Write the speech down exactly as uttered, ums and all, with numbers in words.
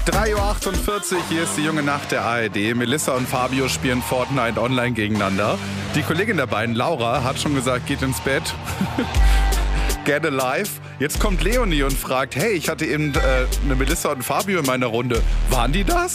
drei Uhr achtundvierzig, hier ist die junge Nacht der A R D. Melissa und Fabio spielen Fortnite online gegeneinander. Die Kollegin der beiden, Laura, hat schon gesagt, geht ins Bett. Get alive. Jetzt kommt Leonie und fragt, hey, ich hatte eben äh, eine Melissa und Fabio in meiner Runde. Waren die das?